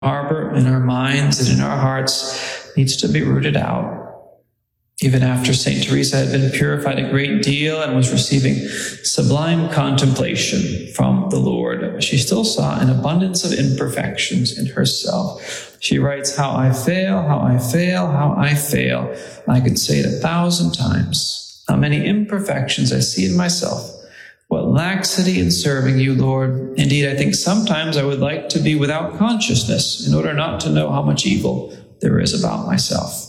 harbor in our minds and in our hearts needs to be rooted out. Even after St. Teresa had been purified a great deal and was receiving sublime contemplation from the Lord, she still saw an abundance of imperfections in herself. She writes, "How I fail, how I fail, how I fail. I could say it 1,000 times. How many imperfections I see in myself. What laxity in serving you, Lord. Indeed, I think sometimes I would like to be without consciousness in order not to know how much evil there is about myself."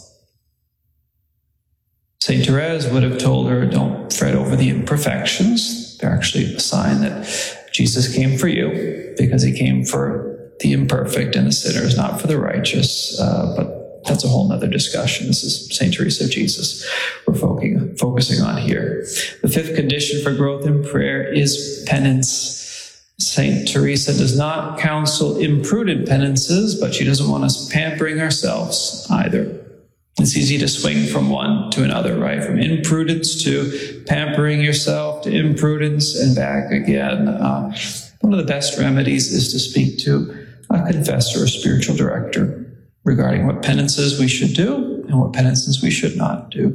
St. Therese would have told her, don't fret over the imperfections. They're actually a sign that Jesus came for you, because he came for the imperfect and the sinners, not for the righteous. But that's a whole nother discussion. This is St. Teresa of Jesus we're focusing on here. The fifth condition for growth in prayer is penance. St. Teresa does not counsel imprudent penances, but she doesn't want us pampering ourselves either. It's easy to swing from one to another, right? From imprudence to pampering yourself to imprudence and back again. One of the best remedies is to speak to a confessor or spiritual director regarding what penances we should do and what penances we should not do.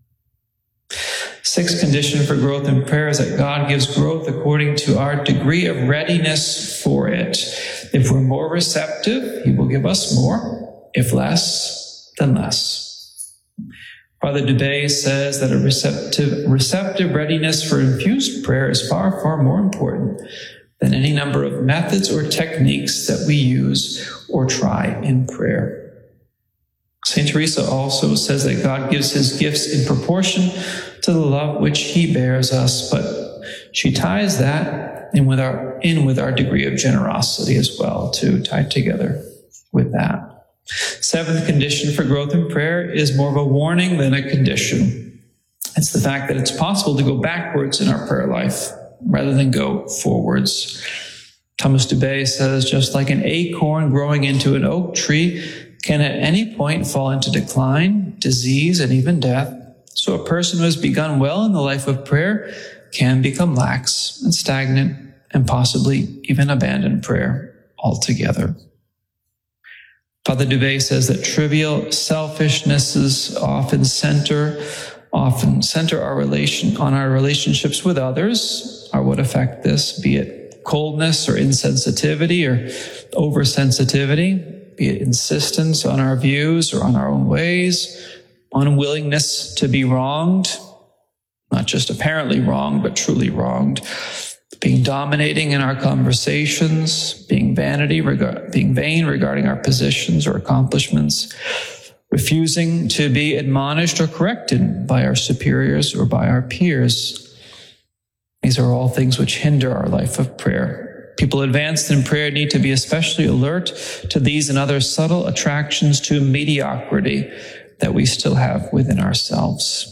Sixth condition for growth in prayer is that God gives growth according to our degree of readiness for it. If we're more receptive, he will give us more. If less, then less. Father Dubé says that a receptive readiness for infused prayer is far, far more important than any number of methods or techniques that we use or try in prayer. St. Teresa also says that God gives his gifts in proportion to the love which he bears us, but she ties that in with our degree of generosity as well, too, tied together with that. Seventh condition for growth in prayer is more of a warning than a condition. It's the fact that it's possible to go backwards in our prayer life rather than go forwards. Thomas Dubé says, just like an acorn growing into an oak tree can at any point fall into decline, disease, and even death, so a person who has begun well in the life of prayer can become lax and stagnant and possibly even abandon prayer altogether. Father Dubé says that trivial selfishnesses often center our relationships with others, are what affect this, be it coldness or insensitivity or oversensitivity, be it insistence on our views or on our own ways, unwillingness to be wronged, not just apparently wronged, but truly wronged, being dominating in our conversations, being vain regarding our positions or accomplishments, refusing to be admonished or corrected by our superiors or by our peers. These are all things which hinder our life of prayer. People advanced in prayer need to be especially alert to these and other subtle attractions to mediocrity that we still have within ourselves.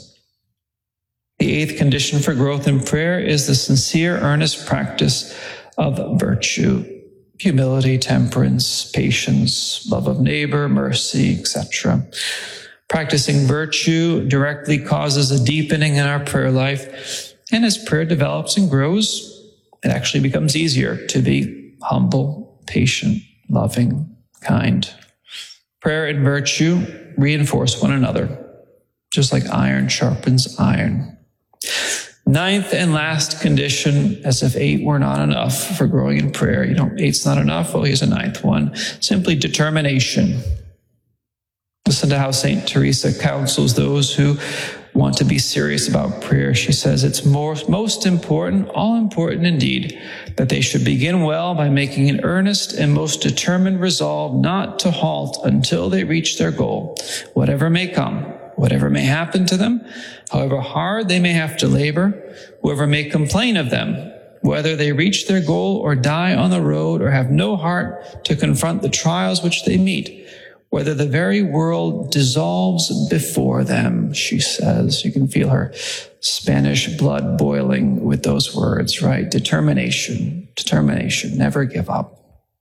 The eighth condition for growth in prayer is the sincere, earnest practice of virtue, humility, temperance, patience, love of neighbor, mercy, etc. Practicing virtue directly causes a deepening in our prayer life, and as prayer develops and grows, it actually becomes easier to be humble, patient, loving, kind. Prayer and virtue reinforce one another, just like iron sharpens iron. Ninth and last condition, as if 8 were not enough for growing in prayer. 8's not enough. Well, here's a ninth one. Simply determination. Listen to how St. Teresa counsels those who want to be serious about prayer. She says it's most important, all important indeed, that they should begin well by making an earnest and most determined resolve not to halt until they reach their goal, whatever may come, whatever may happen to them, however hard they may have to labor, whoever may complain of them, whether they reach their goal or die on the road or have no heart to confront the trials which they meet, whether the very world dissolves before them, she says. You can feel her Spanish blood boiling with those words, right? Determination, never give up.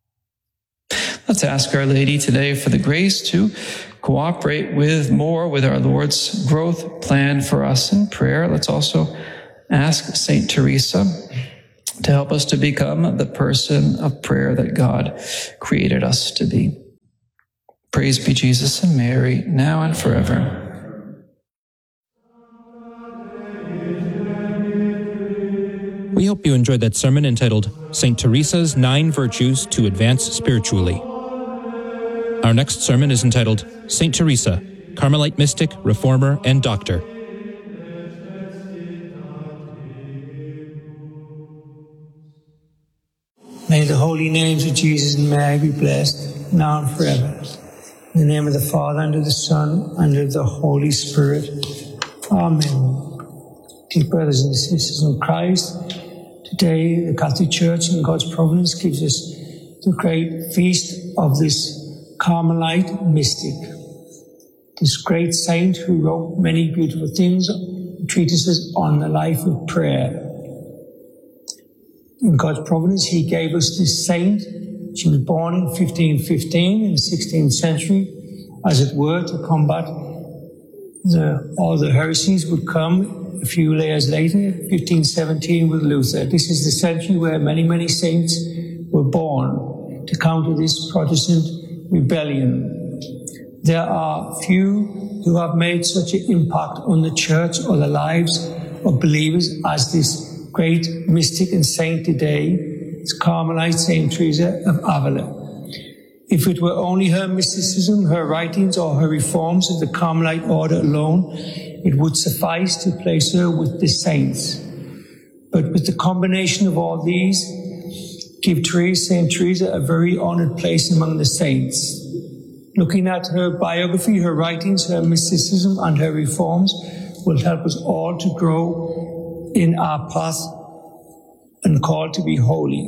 Let's ask Our Lady today for the grace to cooperate more with our Lord's growth plan for us in prayer. Let's also ask St. Teresa to help us to become the person of prayer that God created us to be. Praise be Jesus and Mary, now and forever. We hope you enjoyed that sermon entitled St. Teresa's 9 Virtues to Advance Spiritually. Our next sermon is entitled St. Teresa, Carmelite Mystic, Reformer, and Doctor. May the holy names of Jesus and Mary be blessed, now and forever. In the name of the Father, and of the Son, and of the Holy Spirit. Amen. Dear brothers and sisters in Christ, today the Catholic Church in God's providence gives us the great feast of this Carmelite mystic, this great saint who wrote many beautiful things, treatises on the life of prayer. In God's providence, he gave us this saint. She was born in 1515 in the 16th century, as it were, to combat all the heresies would come a few years later, 1517 with Luther. This is the century where many, many saints were born to counter this Protestant rebellion. There are few who have made such an impact on the church or the lives of believers as this great mystic and saint today, it's Carmelite Saint Teresa of Avila. If it were only her mysticism, her writings, or her reforms of the Carmelite order alone, it would suffice to place her with the saints. But with the combination of all these, give Saint Teresa a very honored place among the saints. Looking at her biography, her writings, her mysticism, and her reforms will help us all to grow in our path and called to be holy.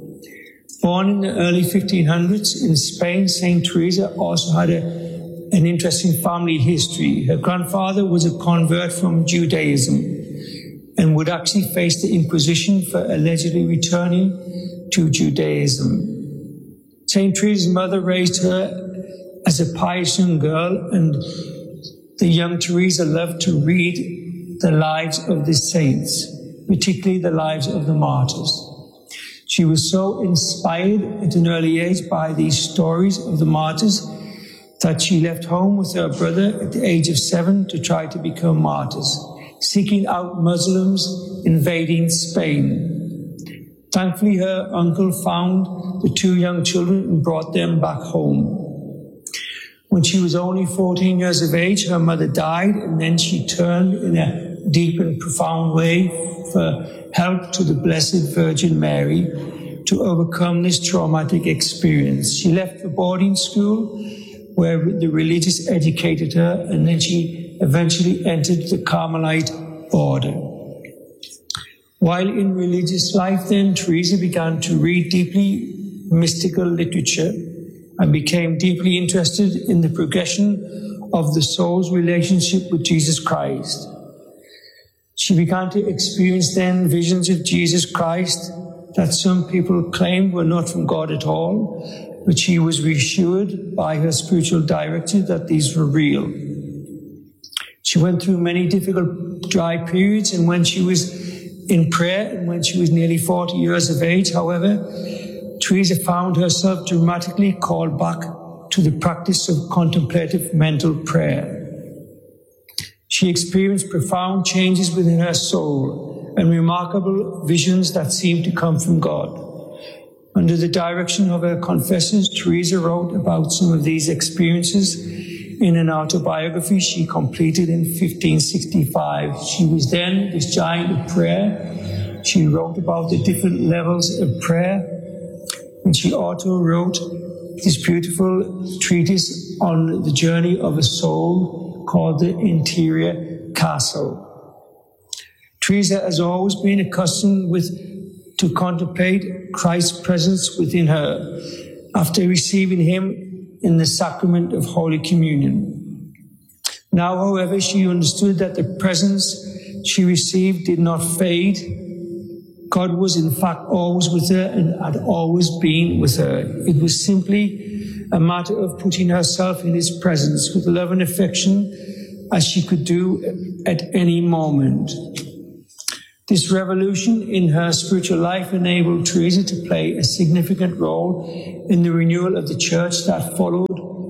Born in the early 1500s in Spain, Saint Teresa also had an interesting family history. Her grandfather was a convert from Judaism and would actually face the Inquisition for allegedly returning to Judaism. Saint Teresa's mother raised her as a pious young girl, and the young Teresa loved to read the lives of the saints, particularly the lives of the martyrs. She was so inspired at an early age by these stories of the martyrs that she left home with her brother at the age of 7 to try to become martyrs, seeking out Muslims invading Spain. Thankfully, her uncle found the 2 young children and brought them back home. When she was only 14 years of age, her mother died, and then she turned in a deep and profound way for help to the Blessed Virgin Mary to overcome this traumatic experience. She left the boarding school where the religious educated her, and then she eventually entered the Carmelite order. While in religious life then, Teresa began to read deeply mystical literature and became deeply interested in the progression of the soul's relationship with Jesus Christ. She began to experience then visions of Jesus Christ that some people claimed were not from God at all, but she was reassured by her spiritual director that these were real. She went through many difficult dry periods, and when she was in prayer and when she was nearly 40 years of age, however, Teresa found herself dramatically called back to the practice of contemplative mental prayer. She experienced profound changes within her soul and remarkable visions that seemed to come from God. Under the direction of her confessors, Teresa wrote about some of these experiences in an autobiography she completed in 1565. She was then this giant of prayer. She wrote about the different levels of prayer, and she also wrote this beautiful treatise on the journey of a soul called The Interior Castle. Teresa has always been accustomed to contemplate Christ's presence within her after receiving him in the sacrament of Holy Communion. Now, however, she understood that the presence she received did not fade. God was in fact always with her and had always been with her. It was simply a matter of putting herself in his presence with love and affection as she could do at any moment. This revolution in her spiritual life enabled Teresa to play a significant role in the renewal of the church that followed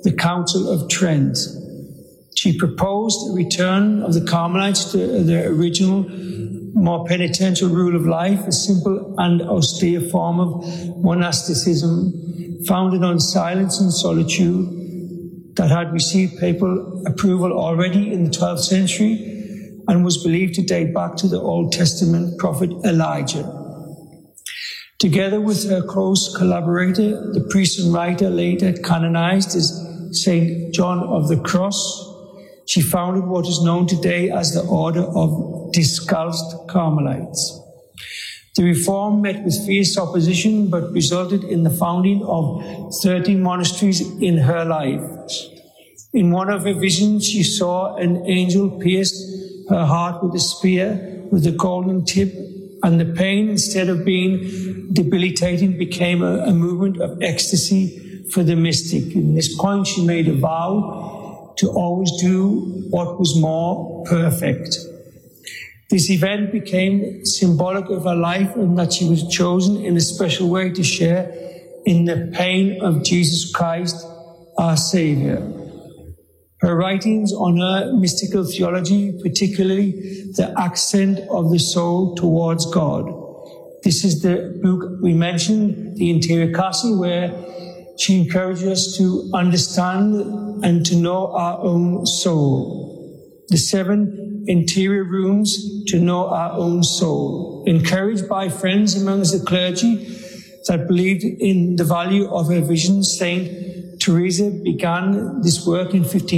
the Council of Trent. She proposed a return of the Carmelites to their original, more penitential rule of life, a simple and austere form of monasticism founded on silence and solitude that had received papal approval already in the 12th century and was believed to date back to the Old Testament prophet Elijah. Together with her close collaborator, the priest and writer later canonized as St. John of the Cross, she founded what is known today as the Order of Discalced Carmelites. The reform met with fierce opposition, but resulted in the founding of 13 monasteries in her life. In one of her visions, she saw an angel pierce her heart with a spear with a golden tip, and the pain, instead of being debilitating, became a movement of ecstasy for the mystic. In this point, she made a vow to always do what was more perfect. This event became symbolic of her life, and that she was chosen in a special way to share in the pain of Jesus Christ, our Savior. Her writings on her mystical theology, particularly the ascent of the soul towards God. This is the book we mentioned, The Interior Castle, where she encourages us to understand and to know our own soul. The 7 interior rooms to know our own soul. Encouraged by friends amongst the clergy that believed in the value of her vision, Saint Teresa began this work in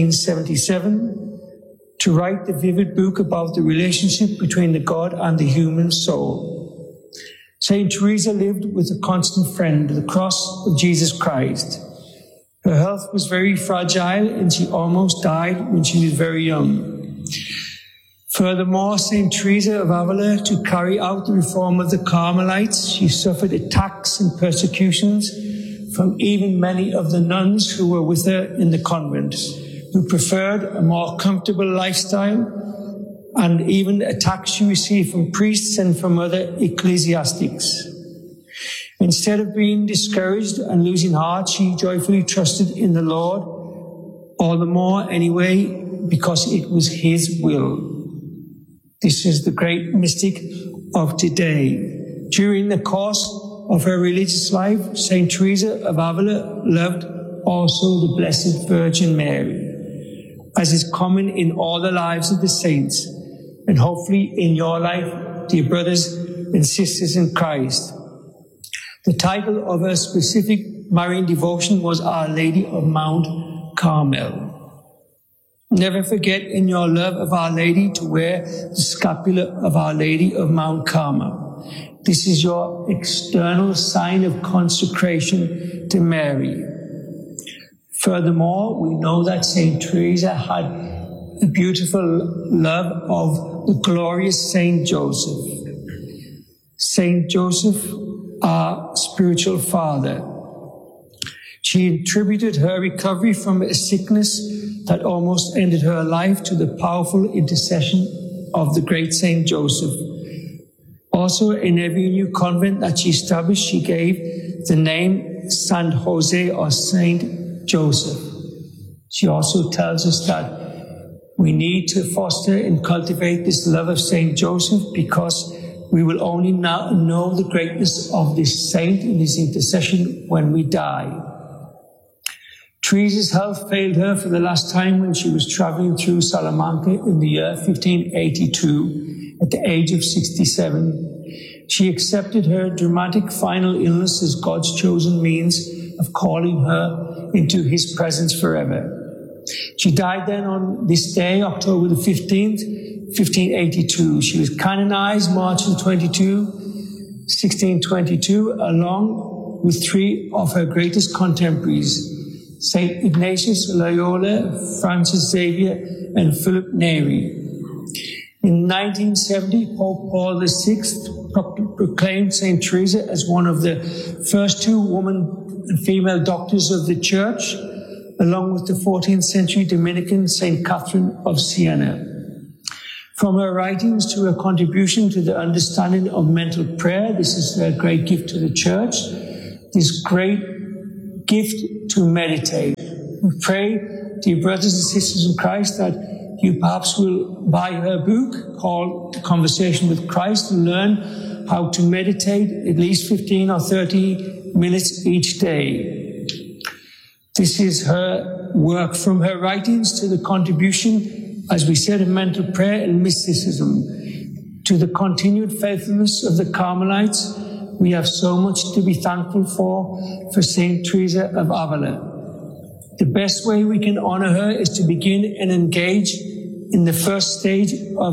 1577 to write the vivid book about the relationship between the God and the human soul. Saint Teresa lived with a constant friend, the cross of Jesus Christ. Her health was very fragile and she almost died when she was very young. Furthermore, Saint Teresa of Avila, to carry out the reform of the Carmelites, she suffered attacks and persecutions from even many of the nuns who were with her in the convent, who preferred a more comfortable lifestyle, and even attacks she received from priests and from other ecclesiastics. Instead of being discouraged and losing heart, she joyfully trusted in the Lord, all the more anyway, because it was His will. This is the great mystic of today. During the course of her religious life, Saint Teresa of Avila loved also the Blessed Virgin Mary, as is common in all the lives of the saints, and hopefully in your life, dear brothers and sisters in Christ. The title of her specific Marian devotion was Our Lady of Mount Carmel. Never forget in your love of Our Lady to wear the scapular of Our Lady of Mount Carmel. This is your external sign of consecration to Mary. Furthermore, we know that Saint Teresa had a beautiful love of the glorious Saint Joseph. Saint Joseph, our spiritual father. She attributed her recovery from a sickness that almost ended her life to the powerful intercession of the great Saint Joseph. Also, in every new convent that she established, she gave the name San Jose or Saint Joseph. She also tells us that we need to foster and cultivate this love of Saint Joseph, because we will only now know the greatness of this saint and his intercession when we die. Teresa's health failed her for the last time when she was traveling through Salamanca in the year 1582 at the age of 67. She accepted her dramatic final illness as God's chosen means of calling her into His presence forever. She died then on this day, October the 15th, 1582. She was canonized March the 22, 1622, along with 3 of her greatest contemporaries, Saint Ignatius Loyola, Francis Xavier, and Philip Neri. In 1970, Pope Paul VI proclaimed Saint Teresa as one of the first 2 woman and female doctors of the Church, along with the 14th century Dominican Saint Catherine of Siena. From her writings to her contribution to the understanding of mental prayer, this is a great gift to the Church, this great gift to meditate. We pray, dear brothers and sisters in Christ, that you perhaps will buy her book called Conversation with Christ and learn how to meditate at least 15 or 30 minutes each day. This is her work, from her writings to the contribution, as we said, of mental prayer and mysticism, to the continued faithfulness of the Carmelites. We have so much to be thankful for Saint Teresa of Avila. The best way we can honor her is to begin and engage in the first stage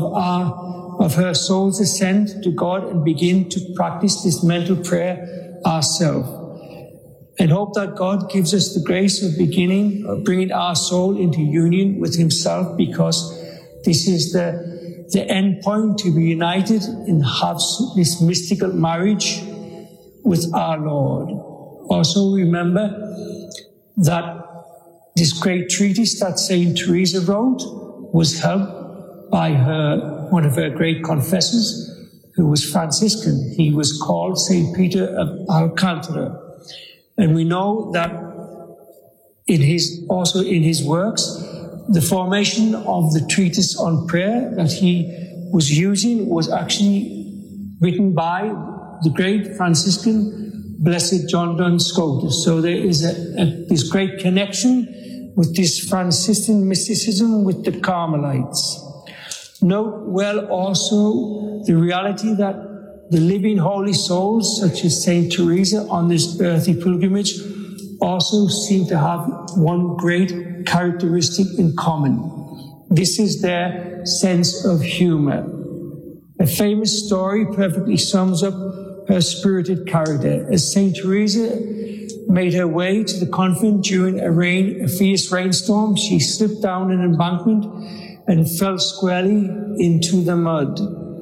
of her soul's ascent to God and begin to practice this mental prayer ourselves. And hope that God gives us the grace of bringing our soul into union with Himself, because this is the end point, to be united and have this mystical marriage with our Lord. Also remember that this great treatise that Saint Teresa wrote was helped by one of her great confessors, who was Franciscan. He was called Saint Peter of Alcantara. And we know that in his works, the formation of the treatise on prayer that he was using was actually written by the great Franciscan Blessed John Duns Scotus. So there is this great connection with this Franciscan mysticism with the Carmelites. Note well also the reality that the living holy souls, such as Saint Teresa on this earthly pilgrimage, also seem to have one great characteristic in common. This is their sense of humor. A famous story perfectly sums up her spirited character. As Saint Teresa made her way to the convent during a fierce rainstorm, she slipped down an embankment and fell squarely into the mud.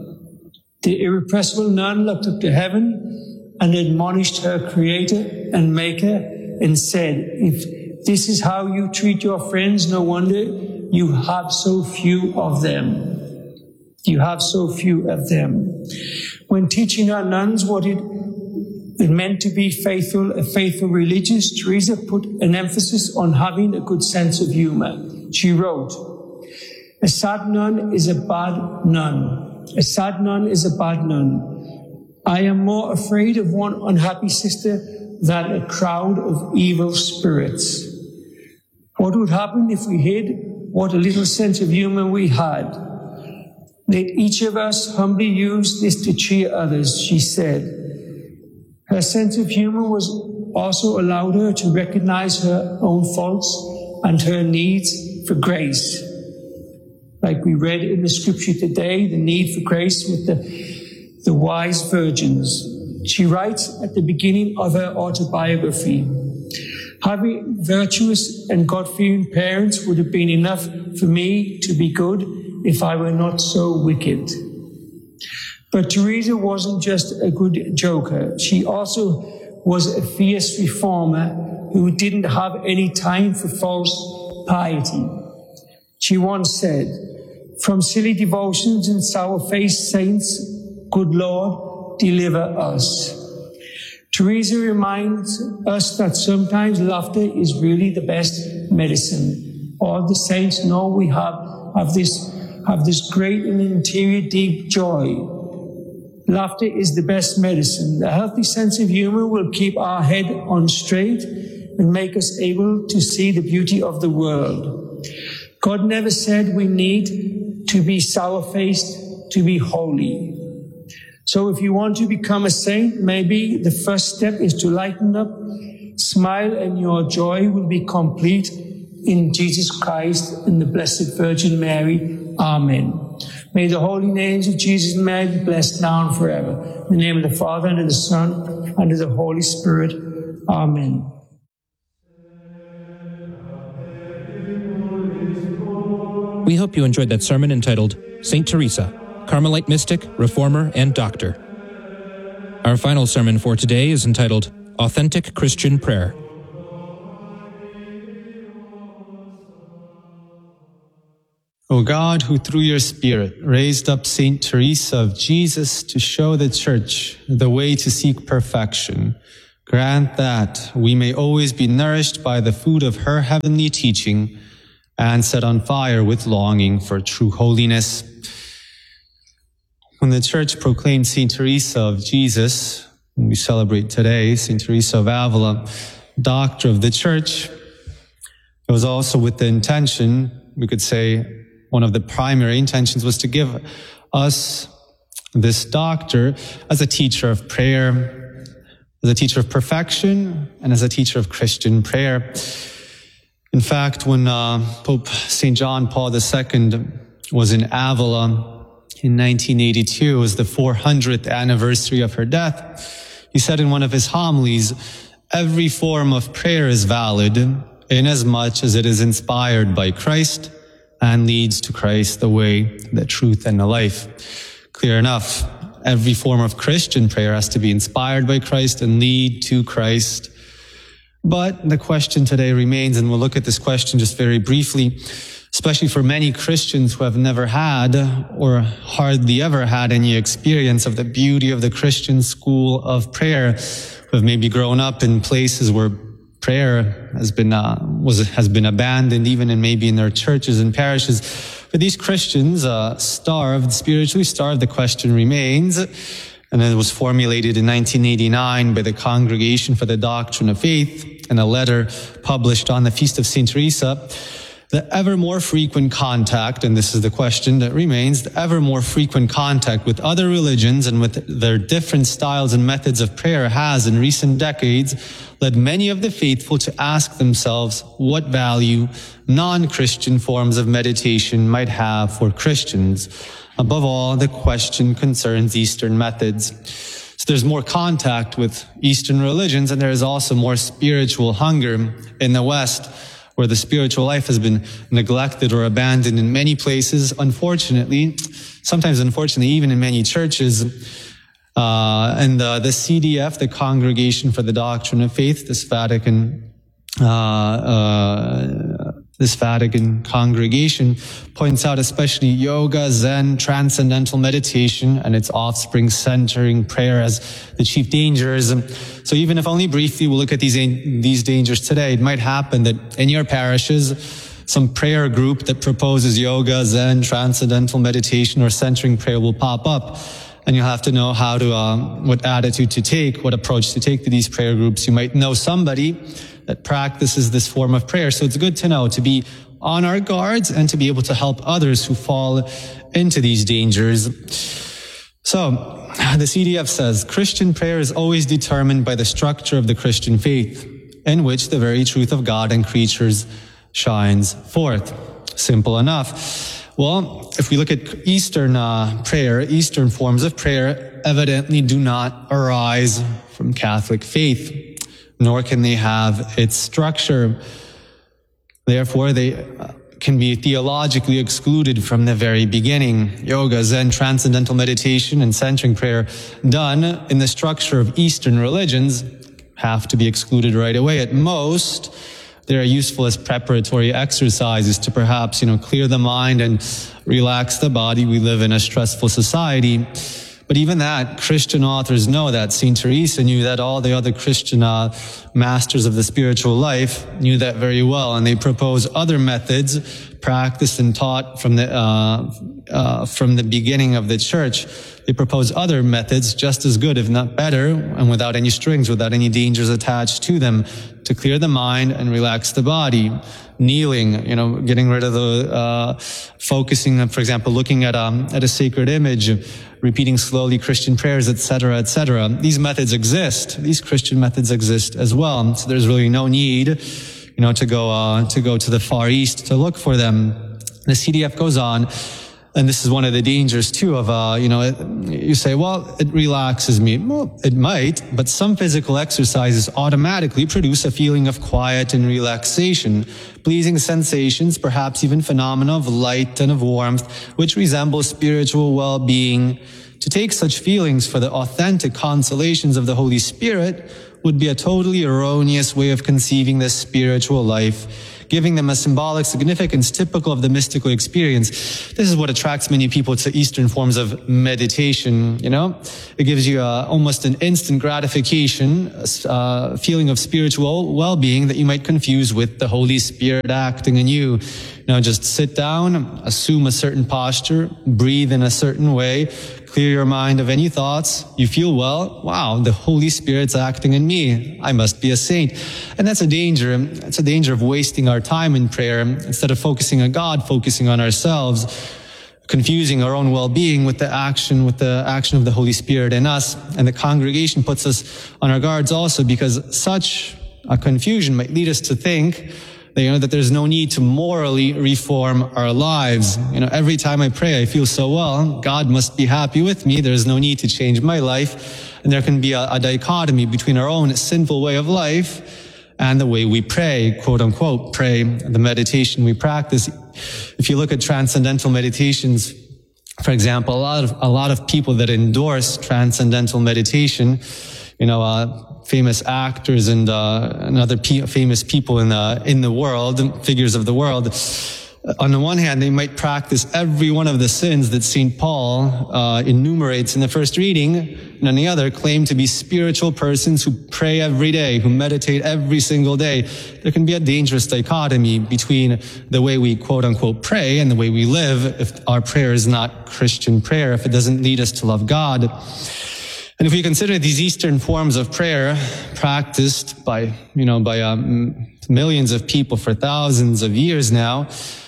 The irrepressible nun looked up to heaven and admonished her Creator and Maker and said, "If this is how you treat your friends, no wonder you have so few of them." You have so few of them. When teaching her nuns what it meant to be a faithful religious, Teresa put an emphasis on having a good sense of humor. She wrote, "A sad nun is a bad nun. A sad nun is a bad nun. I am more afraid of one unhappy sister than a crowd of evil spirits." What would happen if we hid what a little sense of humor we had? Let each of us humbly use this to cheer others, she said. Her sense of humor was also allowed her to recognize her own faults and her needs for grace. Like we read in the scripture today, the need for grace with the wise virgins. She writes at the beginning of her autobiography, "Having virtuous and God-fearing parents would have been enough for me to be good if I were not so wicked." But Teresa wasn't just a good joker. She also was a fierce reformer who didn't have any time for false piety. She once said, "From silly devotions and sour-faced saints, good Lord, deliver us." Teresa reminds us that sometimes laughter is really the best medicine. All the saints know we have this great and interior deep joy. Laughter is the best medicine. A healthy sense of humor will keep our head on straight and make us able to see the beauty of the world. God never said we need to be sour-faced to be holy. So if you want to become a saint, maybe the first step is to lighten up, smile, and your joy will be complete in Jesus Christ and the Blessed Virgin Mary. Amen. May the holy names of Jesus and Mary be blessed now and forever. In the name of the Father, and of the Son, and of the Holy Spirit. Amen. We hope you enjoyed that sermon entitled Saint Teresa, Carmelite Mystic, Reformer, and Doctor. Our final sermon for today is entitled Authentic Christian Prayer. O God, who through your Spirit raised up Saint Teresa of Jesus to show the Church the way to seek perfection, grant that we may always be nourished by the food of her heavenly teaching and set on fire with longing for true holiness. When the Church proclaimed Saint Teresa of Jesus, when we celebrate today, Saint Teresa of Avila, doctor of the Church, it was also with the intention, we could say one of the primary intentions was to give us this doctor as a teacher of prayer, as a teacher of perfection, and as a teacher of Christian prayer. In fact, when Pope St. John Paul II was in Avila in 1982, it was the 400th anniversary of her death, he said in one of his homilies, "Every form of prayer is valid inasmuch as it is inspired by Christ and leads to Christ, the way, the truth, and the life." Clear enough. Every form of Christian prayer has to be inspired by Christ and lead to Christ. But the question today remains, and we'll look at this question just very briefly, especially for many Christians who have never had or hardly ever had any experience of the beauty of the Christian school of prayer, who have maybe grown up in places where prayer has been abandoned, even in maybe in their churches and parishes. For these Christians, spiritually starved, the question remains, and it was formulated in 1989 by the Congregation for the Doctrine of Faith in a letter published on the Feast of St. Teresa. The ever more frequent contact, and this is the question that remains, the ever more frequent contact with other religions and with their different styles and methods of prayer has in recent decades led many of the faithful to ask themselves what value non-Christian forms of meditation might have for Christians. Above all, the question concerns Eastern methods. So there's more contact with Eastern religions, and there is also more spiritual hunger in the West, where the spiritual life has been neglected or abandoned in many places, sometimes unfortunately, even in many churches. And the CDF, the Congregation for the Doctrine of Faith, this Vatican congregation points out especially yoga, Zen, transcendental meditation, and its offspring centering prayer as the chief dangers. So even if only briefly we'll look at these dangers today, it might happen that in your parishes, some prayer group that proposes yoga, Zen, transcendental meditation, or centering prayer will pop up. And you'll have to know what attitude to take, what approach to take to these prayer groups. You might know somebody that practices this form of prayer. So it's good to know, to be on our guards and to be able to help others who fall into these dangers. So the CDF says, Christian prayer is always determined by the structure of the Christian faith, in which the very truth of God and creatures shines forth. Simple enough. Well, if we look at Eastern prayer, Eastern forms of prayer evidently do not arise from Catholic faith, nor can they have its structure. Therefore, they can be theologically excluded from the very beginning. Yoga, Zen, transcendental meditation, and centering prayer done in the structure of Eastern religions have to be excluded right away. At most, they are useful as preparatory exercises to perhaps, clear the mind and relax the body. We live in a stressful society. But even that, Christian authors know that. St. Teresa knew that. All the other Christian masters of the spiritual life knew that very well. And they propose other methods practiced and taught from the beginning of the church. They propose other methods just as good, if not better, and without any strings, without any dangers attached to them, to clear the mind and relax the body. Kneeling, getting rid of the, focusing, for example, looking at a sacred image, repeating slowly Christian prayers, etc., etc. These methods exist. These Christian methods exist as well. So there's really no need, to go to the Far East to look for them. The CDF goes on, and this is one of the dangers too of, you say, well, it relaxes me. Well, it might, but some physical exercises automatically produce a feeling of quiet and relaxation, pleasing sensations, perhaps even phenomena of light and of warmth, which resemble spiritual well-being. To take such feelings for the authentic consolations of the Holy Spirit would be a totally erroneous way of conceiving the spiritual life. giving them a symbolic significance typical of the mystical experience. This is what attracts many people to Eastern forms of meditation, you know? It gives you almost an instant gratification, a feeling of spiritual well-being that you might confuse with the Holy Spirit acting in you. You know, just sit down, assume a certain posture, breathe in a certain way, clear your mind of any thoughts. You feel, well, wow, the Holy Spirit's acting in me. I must be a saint. And that's a danger. It's a danger of wasting our time in prayer. Instead of focusing on God, focusing on ourselves, confusing our own well-being with the action of the Holy Spirit in us. And the congregation puts us on our guards also, because such a confusion might lead us to think that there's no need to morally reform our lives. Every time I pray, I feel so well. God must be happy with me. There's no need to change my life. And there can be a dichotomy between our own sinful way of life and the way we pray, quote unquote, pray, the meditation we practice. If you look at transcendental meditations, for example, a lot of people that endorse transcendental meditation, famous actors and other famous people in the world, figures of the world. On the one hand, they might practice every one of the sins that St. Paul enumerates in the first reading, and on the other, claim to be spiritual persons who pray every day, who meditate every single day. There can be a dangerous dichotomy between the way we quote-unquote pray and the way we live if our prayer is not Christian prayer, if it doesn't lead us to love God. And if we consider these Eastern forms of prayer practiced by millions of people for thousands of years now,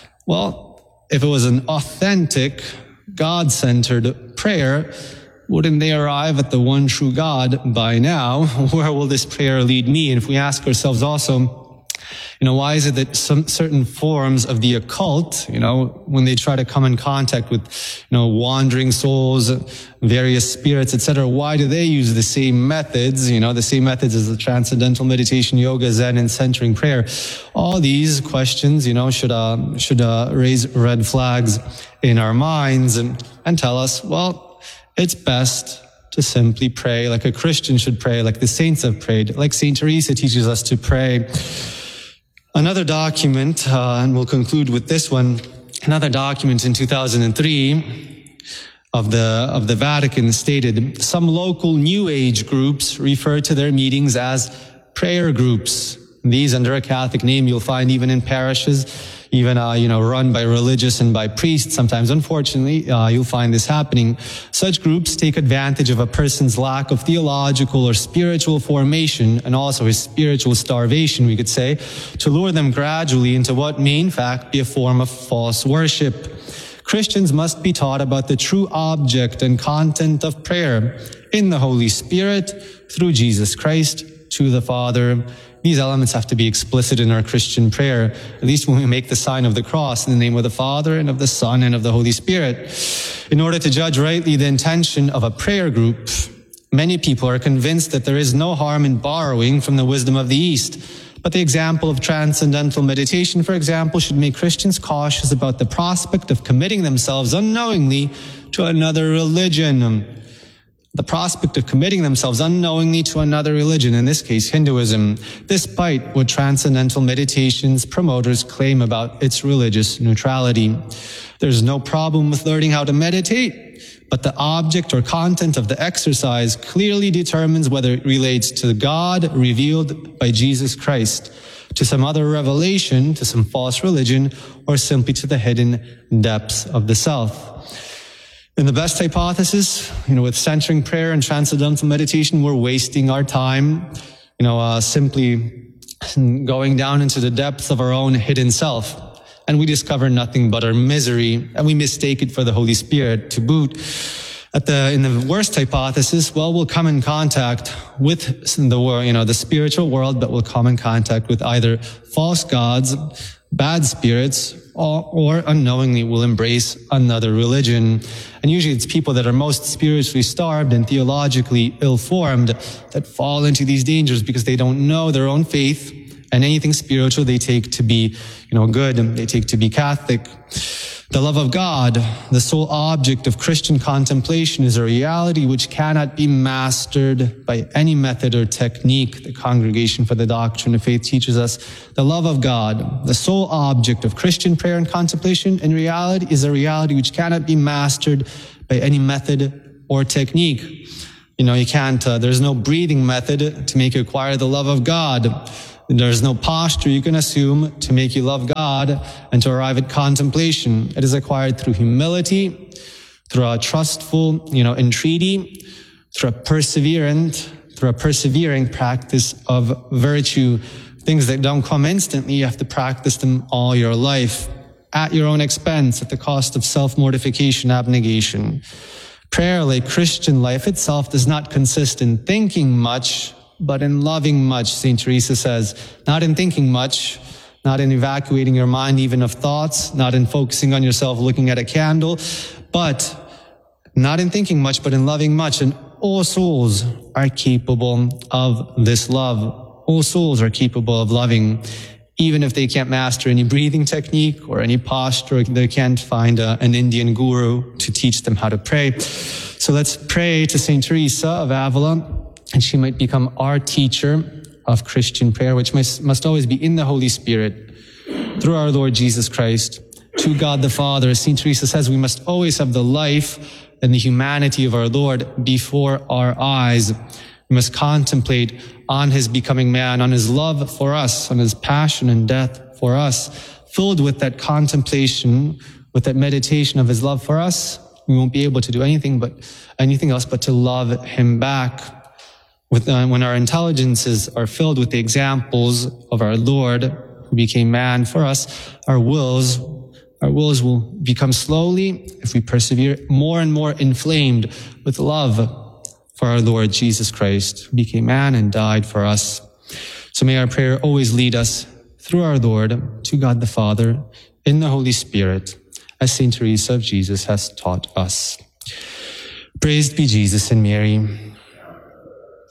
well, if it was an authentic, God-centered prayer, wouldn't they arrive at the one true God by now? Where will this prayer lead me? And if we ask ourselves also, why is it that some certain forms of the occult, when they try to come in contact with, wandering souls, various spirits, etc., why do they use the same methods, the same methods as the transcendental meditation, yoga, Zen, and centering prayer? All these questions, should raise red flags in our minds and tell us, well, it's best to simply pray like a Christian should pray, like the saints have prayed, like Saint Teresa teaches us to pray. Another document, and we'll conclude with this one, another document in 2003 of the Vatican stated, some local New Age groups refer to their meetings as prayer groups. These, under a Catholic name, you'll find even in parishes, even, run by religious and by priests. Sometimes, unfortunately, you'll find this happening. Such groups take advantage of a person's lack of theological or spiritual formation and also his spiritual starvation, we could say, to lure them gradually into what may in fact be a form of false worship. Christians must be taught about the true object and content of prayer in the Holy Spirit through Jesus Christ to the Father. These elements have to be explicit in our Christian prayer, at least when we make the sign of the cross in the name of the Father and of the Son and of the Holy Spirit. In order to judge rightly the intention of a prayer group, many people are convinced that there is no harm in borrowing from the wisdom of the East. But the example of transcendental meditation, for example, should make Christians cautious about the prospect of committing themselves unknowingly to another religion. The prospect of committing themselves unknowingly to another religion, in this case Hinduism, despite what transcendental meditation's promoters claim about its religious neutrality. There's no problem with learning how to meditate, but the object or content of the exercise clearly determines whether it relates to God revealed by Jesus Christ, to some other revelation, to some false religion, or simply to the hidden depths of the self. In the best hypothesis, with centering prayer and transcendental meditation, we're wasting our time, simply going down into the depths of our own hidden self. And we discover nothing but our misery, and we mistake it for the Holy Spirit to boot. In the worst hypothesis, we'll come in contact with the spiritual world, but we'll come in contact with either false gods, bad spirits, or unknowingly will embrace another religion. And usually it's people that are most spiritually starved and theologically ill-formed that fall into these dangers because they don't know their own faith And anything spiritual they take to be, good. They take to be Catholic. The love of God, the sole object of Christian contemplation, is a reality which cannot be mastered by any method or technique. The Congregation for the Doctrine of Faith teaches us the love of God, the sole object of Christian prayer and contemplation, in reality is a reality which cannot be mastered by any method or technique. You can't, there's no breathing method to make you acquire the love of God. There's no posture you can assume to make you love God and to arrive at contemplation. It is acquired through humility, through a trustful, entreaty, through a persevering practice of virtue. Things that don't come instantly, you have to practice them all your life, at your own expense, at the cost of self-mortification, abnegation. Prayer, like Christian life itself, does not consist in thinking much, but in loving much, St. Teresa says. Not in thinking much, not in evacuating your mind even of thoughts, not in focusing on yourself looking at a candle, but not in thinking much, but in loving much. And all souls are capable of this love. All souls are capable of loving, even if they can't master any breathing technique or any posture. They can't find an Indian guru to teach them how to pray. So let's pray to St. Teresa of Avila, and she might become our teacher of Christian prayer, which must always be in the Holy Spirit, through our Lord Jesus Christ, to God the Father. As St. Teresa says, we must always have the life and the humanity of our Lord before our eyes. We must contemplate on his becoming man, on his love for us, on his passion and death for us. Filled with that contemplation, with that meditation of his love for us, we won't be able to do anything else but to love him back. When our intelligences are filled with the examples of our Lord who became man for us, our wills will become slowly, if we persevere, more and more inflamed with love for our Lord Jesus Christ, who became man and died for us. So may our prayer always lead us through our Lord to God the Father in the Holy Spirit, as St. Teresa of Jesus has taught us. Praised be Jesus and Mary.